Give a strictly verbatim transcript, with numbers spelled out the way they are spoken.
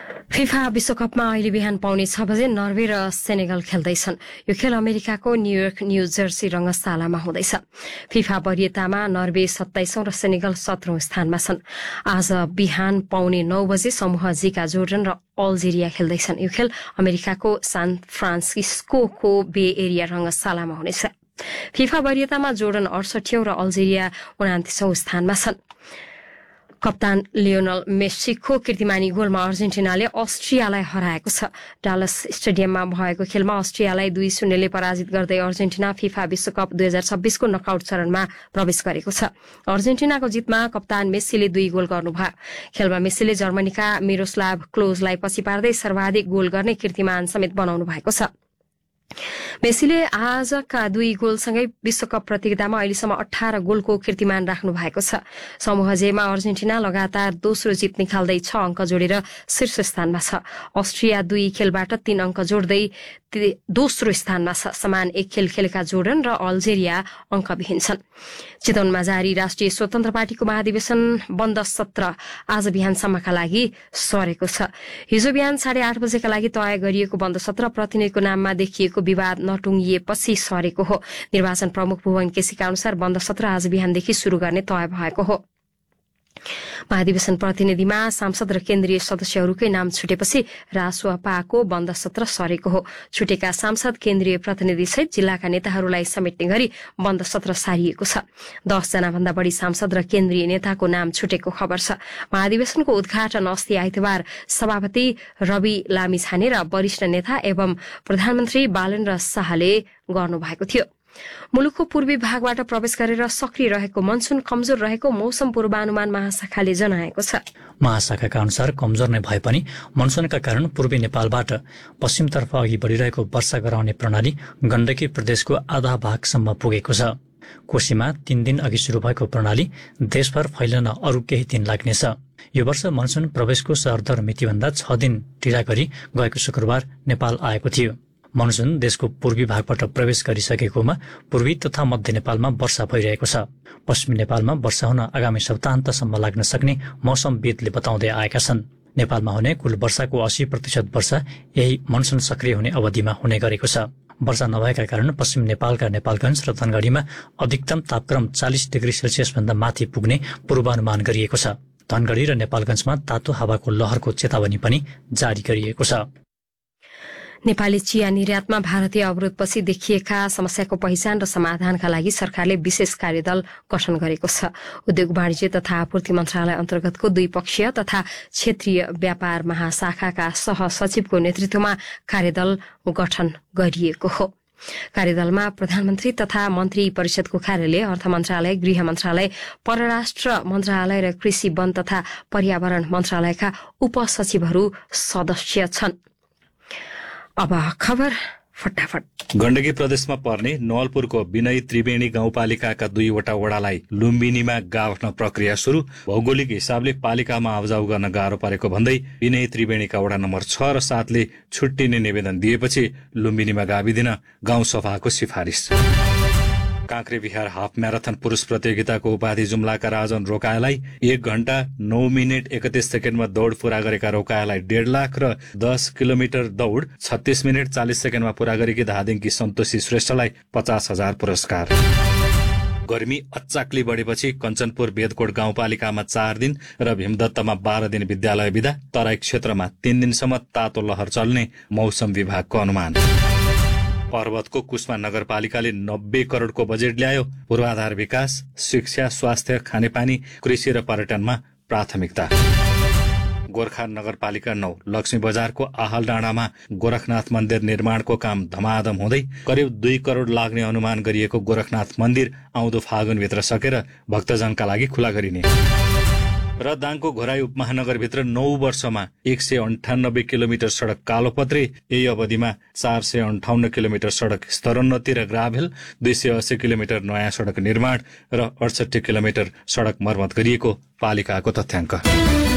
FIFA विश्वकपमा अहिले बिहान पाउने छ बजे नर्वे र सेनेगल खेल्दैछन्। यो खेल अमेरिकाको न्यूयोर्क न्यू जर्सी रंगशालामा हुँदैछ। फिफा वरियतामा नर्वे सत्ताइसौं र सेनेगल सत्रौं स्थानमा छन्। आज बिहान पाउने नौ बजे समूह जीका जोर्डन र अल्जेरिया खेल्दैछन्। यो खेल अमेरिकाको सान फ्रान्सिस्कोको बे एरिया रंगशालामा हुनेछ। फिफा वरियतामा जोर्डन अडसठीऔं र अल्जेरिया उनातिसौं स्थानमा छन्। कप्तान लियोनल मेस्सीको कीर्तिमानी गोलमा अर्जेन्टिनाले अस्ट्रियालाई हराएको छ। डालस स्टेडियममा भएको खेलमा अस्ट्रियालाई दुई शून्यले पराजित गर्दै अर्जेन्टिना फिफा विश्वकप दुई हजार छब्बीसको नकआउट चरणमा प्रवेश गरेको छ। अर्जेन्टिनाको जितमा कप्तान मेस्सीले दुई गोल गर्नुभयो। खेलमा मेस्सीले जर्मनीका मिरोस्लाभ क्लोजलाई पछि पार्दै सर्वाधिक गोल गर्ने कीर्तिमान समेत बनाउनु भएको छ। मेस्सीले आजका दुई गोलसँगै विश्वकप प्रतियोगितामा अहिलेसम्म अठार गोलको कीर्तिमान राख्नु भएको छ। समूह जेमा अर्जेन्टिना लगातार दोस्रो जित निकाल्दै छ अंक जोडेर शीर्ष स्थानमा छ। अस्ट्रिया दुई खेलबाट तीन अंक जोड्दै दोस्रो स्थानमा छ। समान एक खेल खेलेका जोर्डन र अल्जेरिया अंकविहीन छन्। चितवनमा जारी राष्ट्रिय स्वतन्त्र पार्टीको महाधिवेशन बन्द सत्र आज बिहानसम्मका लागि सरेको छ। हिजो बिहान साढे आठ बजेका लागि तय गरिएको बन्द सत्र प्रतिनिधिको नाममा देखिएको विवाद नटुंगिएपछि सरेको हो। निर्वाचन प्रमुख भुवन केसीका अनुसार बन्द सत्र आज बिहानदेखि शुरू गर्ने तय भएको हो। महाधिवेशन प्रतिनिधिमा सांसद र केन्द्रीय सदस्यहरूकै नाम छुटेपछि रासुपाको बन्द सत्र सरेको हो। छुटेका सांसद केन्द्रीय प्रतिनिधि सहित जिल्लाका नेताहरूलाई समेट्ने गरी बन्द सत्र सारिएको छ। दस जना भन्दा बढ़ी सांसद र केन्द्रीय नेताको नाम छुटेको खबर छ। महाधिवेशनको उद्घाटन अस्ति आइतबार सभापति रवि लामिछाने र वरिष्ठ नेता एवं प्रधानमन्त्री बालेन्द्र शाहले गर्नुभएको थियो। मुलुकको पूर्वी भागबाट प्रवेश गरेर सक्रिय रहेको मनसुन कमजोर रहेको मौसम पूर्वानुमान महाशाखाले जनाएको छ। महाशाखाका अनुसार कमजोर नै भए पनि मनसुनका कारण पूर्वी नेपालबाट पश्चिमतर्फ अघि बढ़िरहेको वर्षा गराउने प्रणाली गण्डकी प्रदेशको आधा भागसम्म पुगेको छ। कोशीमा तीन दिन अघि शुरू भएको प्रणाली देशभर फैलन अरू केही दिन लाग्नेछ। यो वर्ष मनसुन प्रवेशको सरदर मितिभन्दा छ दिन ढिला गरी गएको शुक्रबार नेपाल आएको थियो। मनसुन देशको पूर्वी भागबाट प्रवेश गरिसकेकोमा पूर्वी तथा मध्य नेपालमा वर्षा भइरहेको छ। पश्चिमी नेपालमा वर्षा हुन आगामी सप्ताहन्तसम्म लाग्न सक्ने मौसमविदले बताउँदै आएका छन्। नेपालमा हुने कुल वर्षाको अस्सी प्रतिशत वर्षा यही मनसुन सक्रिय हुने अवधिमा हुने गरेको छ। वर्षा नभएका कारण पश्चिम नेपालका नेपालगञ्ज र धनगढ़ीमा अधिकतम तापक्रम चालिस डिग्री सेल्सियस भन्दा माथि पुग्ने पूर्वानुमान गरिएको छ। धनगढ़ी र नेपालगञ्जमा तातो हावाको लहरको चेतावनी पनि जारी गरिएको छ। नेपाली चिया निर्यातमा भारतीय अवरोधपछि देखिएका समस्याको पहिचान र समाधानका लागि सरकारले विशेष कार्यदल गठन गरेको छ। उद्योग वाणिज्य तथा आपूर्ति मन्त्रालय अन्तर्गतको द्विपक्षीय तथा क्षेत्रीय व्यापार महाशाखाका सहसचिवको नेतृत्वमा कार्यदल गठन गरिएको हो। कार्यदलमा प्रधानमन्त्री तथा मन्त्री परिषदको कार्यालय, अर्थ मन्त्रालय, गृह मन्त्रालय, परराष्ट्र मन्त्रालय र कृषि वन तथा पर्यावरण मन्त्रालयका उपसचिवहरू सदस्य छन्। अब खबर फटाफट। गण्डकी प्रदेशमा पर्ने नवलपुरको विनय त्रिवेणी गाउँपालिकाका दुईवटा वडालाई लुम्बिनीमा गाभ्न प्रक्रिया शुरू। भौगोलिक हिसाबले पालिकामा आउजाउ गर्न गाह्रो परेको भन्दै विनय त्रिवेणीका वडा नम्बर छ र सातले छुट्टिने निवेदन दिएपछि लुम्बिनीमा गाभिदिन गाउँ सभाको सिफारिस। काँक्रे बिहार हाफ म्याराथन पुरुष प्रतियोगिताको उपाधि जुम्लाका राजन रोकायालाई एक घण्टा नौ मिनट एकतीस सेकेन्डमा दौड़ पूरा गरेका रोकायालाई डेढ़ लाख र दस किलोमिटर दौड़ छत्तीस मिनट चालीस सेकेन्डमा पूरा गरेकी धादिङकी सन्तोषी श्रेष्ठलाई पचास हजार पुरस्कार। गर्मी अच्चाक्ली बढेपछि कञ्चनपुर बेदकोट गाउँपालिकामा चार दिन र भीमदत्तमा बाह्र दिन विद्यालय बिदा। तराई क्षेत्रमा तीन दिनसम्म तातो लहर चल्ने मौसम विभागको अनुमान। पर्वतको कुस्मा नगरपालिकाले नब्बे करोड़को बजेट ल्यायो। पूर्वाधार विकास, शिक्षा, स्वास्थ्य, खानेपानी, कृषि र पर्यटनमा प्राथमिकता। गोरखा नगरपालिका नौ लक्ष्मी बजारको आहल डाँडामा गोरखनाथ मन्दिर निर्माणको काम धमाधम हुँदै करिब दुई करोड़ लाग्ने अनुमान गरिएको गोरखनाथ मन्दिर आउँदो फागुनभित्र सकेर भक्तजनका लागि खुला गरिने। र दाङको घोराई उपमहानगरभित्र नौ वर्षमा एक सय अन्ठानब्बे किलोमिटर सड़क कालोपत्रे। यही अवधिमा चार सय अन्ठाउन्न किलोमिटर सड़क स्तरोन्नति र ग्राभेल, दुई सय अस्सी किलोमिटर नयाँ सड़क निर्माण र अडसठी किलोमिटर सड़क मर्मत गरिएको पालिकाको तथ्याङ्क।